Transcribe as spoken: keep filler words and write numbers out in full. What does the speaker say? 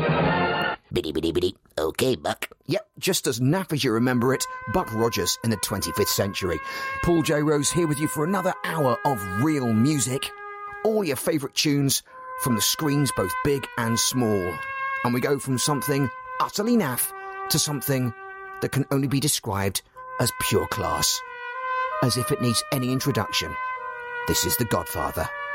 Biddy biddy biddy. Okay, Buck. Yep, just as naff as you remember it, Buck Rogers in the twenty-fifth century. Paul J. Rose here with you for another hour of real music. All your favourite tunes from the screens both big and small. And we go from something utterly naff to something that can only be described as pure class. As if it needs any introduction, this is The Godfather.